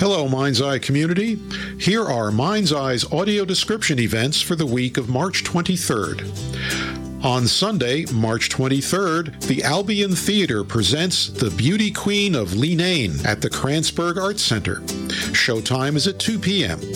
Hello, Mind's Eye community. Here are Mind's Eye's audio description events for the week of March 23rd. On Sunday, March 23rd, the Albion Theater presents The Beauty Queen of Leenane at the Kranzberg Arts Center. Showtime is at 2 p.m.